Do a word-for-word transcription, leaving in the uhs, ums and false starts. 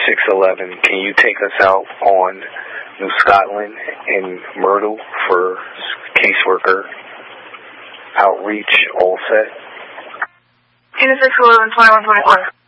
six eleven, can you take us out on New Scotland and Myrtle for caseworker outreach, all set? Unit six eleven, twenty-one twenty-four.